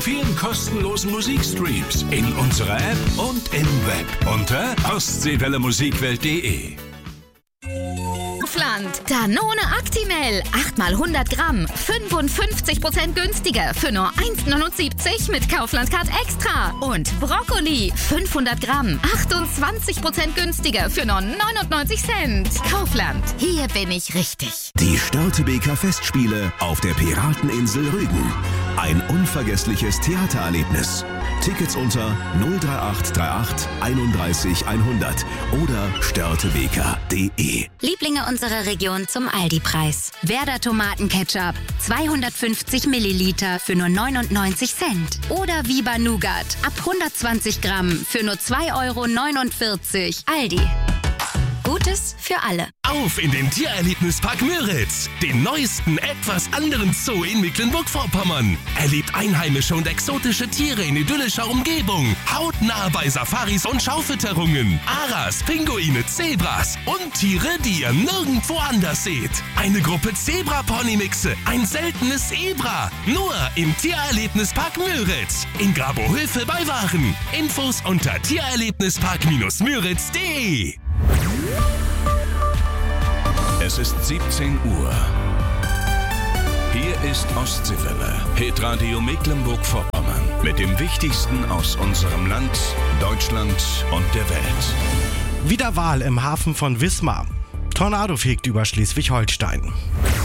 vielen kostenlosen Musikstreams in unserer App und im Web unter ostseewellemusikwelt.de. Danone Actimel, 8 mal 100 Gramm, 55% günstiger für nur 1,79 mit Kaufland Card Extra. Und Brokkoli, 500 Gramm, 28% günstiger für nur 99 Cent. Kaufland, hier bin ich richtig. Die Störtebeker Festspiele auf der Pirateninsel Rügen. Ein unvergessliches Theatererlebnis. Tickets unter 03838 31 100 oder störtebeker.de. Lieblinge unserer Region zum Aldi-Preis. Werder Tomatenketchup, 250 Milliliter für nur 99 Cent. Oder Viva Nougat, ab 120 Gramm für nur 2,49 €. Aldi. Gutes für alle. Auf in den Tiererlebnispark Müritz, den neuesten, etwas anderen Zoo in Mecklenburg-Vorpommern. Erlebt einheimische und exotische Tiere in idyllischer Umgebung. Hautnah bei Safaris und Schaufütterungen. Aras, Pinguine, Zebras und Tiere, die ihr nirgendwo anders seht. Eine Gruppe Zebra-Pony-Mixe, ein seltenes Zebra. Nur im Tiererlebnispark Müritz. In Grabohöfe bei Waren. Infos unter tiererlebnispark-müritz.de. Es ist 17 Uhr. Hier ist Ostseewelle, Hitradio Mecklenburg-Vorpommern. Mit dem Wichtigsten aus unserem Land, Deutschland und der Welt. Wieder Wahl im Hafen von Wismar. Tornado fegt über Schleswig-Holstein.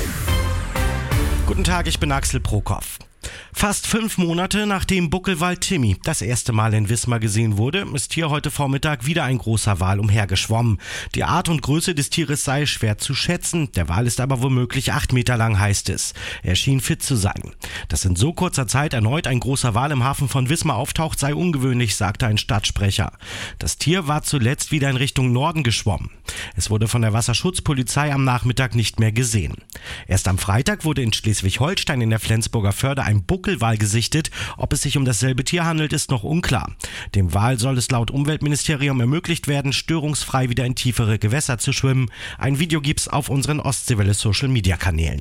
Guten Tag, ich bin Axel Prokop. Fast 5 Monate nachdem Buckelwal Timmy das erste Mal in Wismar gesehen wurde, ist hier heute Vormittag wieder ein großer Wal umhergeschwommen. Die Art und Größe des Tieres sei schwer zu schätzen, der Wal ist aber womöglich 8 Meter lang, heißt es. Er schien fit zu sein. Dass in so kurzer Zeit erneut ein großer Wal im Hafen von Wismar auftaucht, sei ungewöhnlich, sagte ein Stadtsprecher. Das Tier war zuletzt wieder in Richtung Norden geschwommen. Es wurde von der Wasserschutzpolizei am Nachmittag nicht mehr gesehen. Erst am Freitag wurde in Schleswig-Holstein in der Flensburger Förde ein Buckelwal gesichtet. Ob es sich um dasselbe Tier handelt, ist noch unklar. Dem Wal soll es laut Umweltministerium ermöglicht werden, störungsfrei wieder in tiefere Gewässer zu schwimmen. Ein Video gibt's auf unseren Ostseewelle-Social-Media-Kanälen.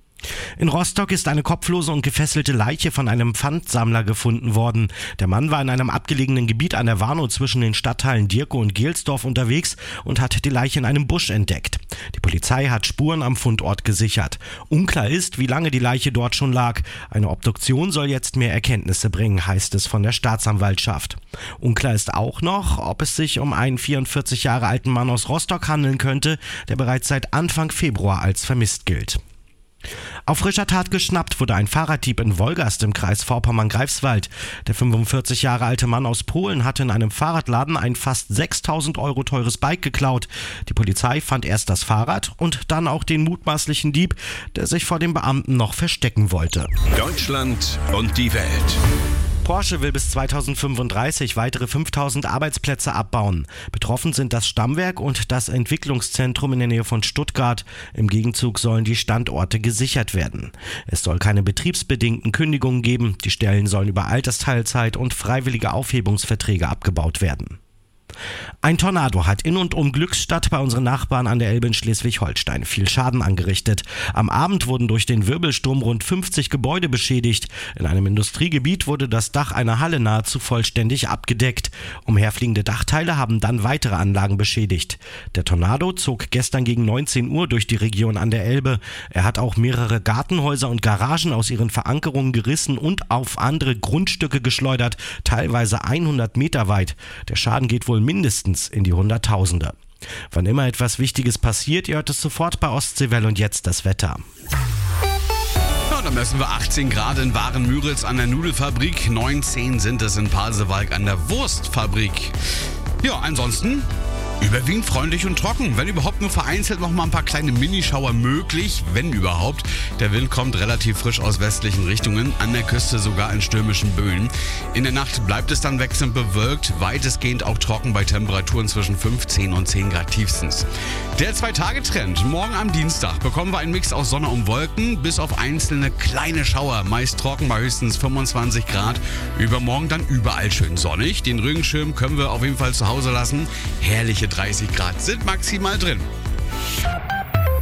In Rostock ist eine kopflose und gefesselte Leiche von einem Pfandsammler gefunden worden. Der Mann war in einem abgelegenen Gebiet an der Warnow zwischen den Stadtteilen Dierke und Gelsdorf unterwegs und hat die Leiche in einem Busch entdeckt. Die Polizei hat Spuren am Fundort gesichert. Unklar ist, wie lange die Leiche dort schon lag. Eine Obduktion soll jetzt mehr Erkenntnisse bringen, heißt es von der Staatsanwaltschaft. Unklar ist auch noch, ob es sich um einen 44 Jahre alten Mann aus Rostock handeln könnte, der bereits seit Anfang Februar als vermisst gilt. Auf frischer Tat geschnappt wurde ein Fahrraddieb in Wolgast im Kreis Vorpommern-Greifswald. Der 45 Jahre alte Mann aus Polen hatte in einem Fahrradladen ein fast 6.000 € teures Bike geklaut. Die Polizei fand erst das Fahrrad und dann auch den mutmaßlichen Dieb, der sich vor dem Beamten noch verstecken wollte. Deutschland und die Welt. Porsche will bis 2035 weitere 5.000 Arbeitsplätze abbauen. Betroffen sind das Stammwerk und das Entwicklungszentrum in der Nähe von Stuttgart. Im Gegenzug sollen die Standorte gesichert werden. Es soll keine betriebsbedingten Kündigungen geben. Die Stellen sollen über Altersteilzeit und freiwillige Aufhebungsverträge abgebaut werden. Ein Tornado hat in und um Glückstadt bei unseren Nachbarn an der Elbe in Schleswig-Holstein viel Schaden angerichtet. Am Abend wurden durch den Wirbelsturm rund 50 Gebäude beschädigt. In einem Industriegebiet wurde das Dach einer Halle nahezu vollständig abgedeckt. Umherfliegende Dachteile haben dann weitere Anlagen beschädigt. Der Tornado zog gestern gegen 19 Uhr durch die Region an der Elbe. Er hat auch mehrere Gartenhäuser und Garagen aus ihren Verankerungen gerissen und auf andere Grundstücke geschleudert, teilweise 100 Meter weit. Der Schaden geht wohl mindestens in die Hunderttausende. Wann immer etwas Wichtiges passiert, ihr hört es sofort bei Ostseewelle und jetzt das Wetter. Ja, dann messen wir 18 Grad in Waren-Müritz an der Nudelfabrik, 19 sind es in Pasewalk an der Wurstfabrik. Ja, ansonsten überwiegend freundlich und trocken. Wenn überhaupt nur vereinzelt noch mal ein paar kleine Minischauer möglich, wenn überhaupt. Der Wind kommt relativ frisch aus westlichen Richtungen, an der Küste sogar in stürmischen Böen. In der Nacht bleibt es dann wechselnd bewölkt, weitestgehend auch trocken bei Temperaturen zwischen 15 und 10 Grad tiefstens. Der 2-Tage-Trend. Morgen am Dienstag bekommen wir einen Mix aus Sonne und Wolken, bis auf einzelne kleine Schauer, meist trocken bei höchstens 25 Grad. Übermorgen dann überall schön sonnig. Den Regenschirm können wir auf jeden Fall zu Hause lassen. Herrliche 30 Grad sind maximal drin.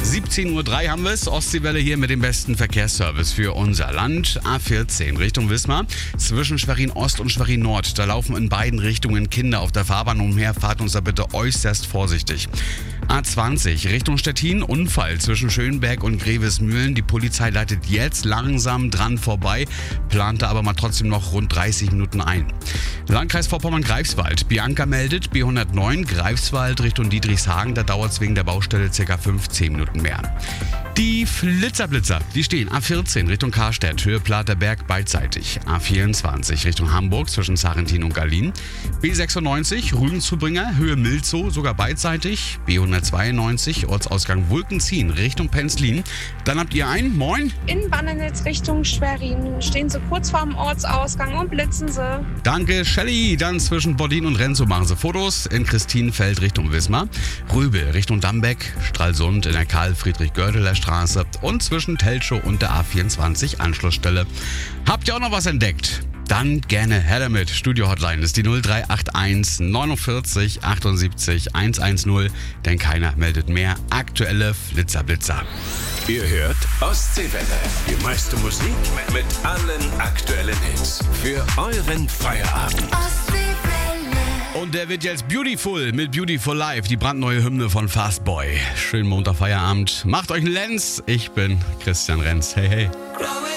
17:03 Uhr haben wir es. Ostseewelle hier mit dem besten Verkehrsservice für unser Land. A14 Richtung Wismar. Zwischen Schwerin Ost und Schwerin Nord. Da laufen in beiden Richtungen Kinder auf der Fahrbahn umher. Fahrt uns da bitte äußerst vorsichtig. A20 Richtung Stettin. Unfall zwischen Schönberg und Grevesmühlen. Die Polizei leitet jetzt langsam dran vorbei. Plante aber mal trotzdem noch rund 30 Minuten ein. Landkreis Vorpommern-Greifswald. Bianca meldet B109 Greifswald Richtung Dietrichshagen. Da dauert es wegen der Baustelle ca. 15 Minuten mehr. Die Flitzer, die stehen A14 Richtung Karstedt, Höhe Platerberg beidseitig. A24 Richtung Hamburg zwischen Sarrentin und Gallien. B96 Rügenzubringer, Höhe Milzow, sogar beidseitig. B192 Ortsausgang Wulkenzien Richtung Penzlin. Dann habt ihr einen, moin. In Bannernitz Richtung Schwerin stehen sie kurz vorm Ortsausgang und blitzen sie. Danke, Shelley. Dann zwischen Bodin und Renzow machen sie Fotos. In Christinenfeld Richtung Wismar. Rübel Richtung Dambeck. Stralsund in der Karl-Friedrich-Gördeler Straße. Und zwischen Telchow und der A24 Anschlussstelle. Habt ihr auch noch was entdeckt? Dann gerne her damit. Studio-Hotline ist die 0381 49 78 110, denn keiner meldet mehr. Aktuelle Flitzer. Ihr hört Ostseewelle. Die meiste Musik mit allen aktuellen Hits. Für euren Feierabend. Und der wird jetzt Beautiful mit Beautiful Life, die brandneue Hymne von Fastboy. Schönen Montag Feierabend. Macht euch einen Lenz. Ich bin Christian Renz. Hey, hey.